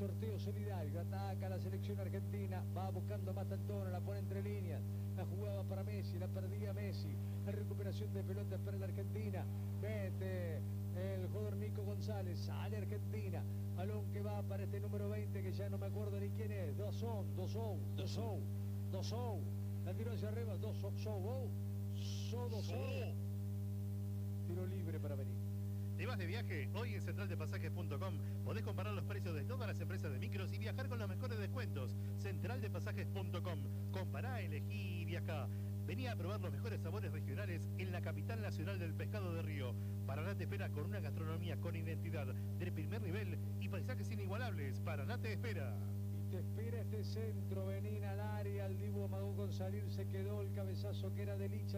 sorteo solidario. Ataca la selección argentina. Va buscando a Mastantuono. La pone entre líneas. La jugaba para Messi. La perdía Messi. La recuperación de pelotas para la Argentina. Mete el jugador Nico González. Sale Argentina. Balón que va para este número 20 que ya no me acuerdo ni quién es. Dosou. La tiró hacia arriba. Dosou. Tiro libre para venir. ¿Te vas de viaje? Hoy en centraldepasajes.com podés comparar los precios de todas las empresas de micros y viajar con los mejores descuentos. Centraldepasajes.com. Compará, elegí y viajá. Vení a probar los mejores sabores regionales en la capital nacional del pescado de río. Paraná te espera con una gastronomía con identidad del primer nivel y paisajes inigualables. Paraná te espera. Y te espera este centro. Vení al área. El Dibu amagó con salir. Se quedó el cabezazo que era de Licha.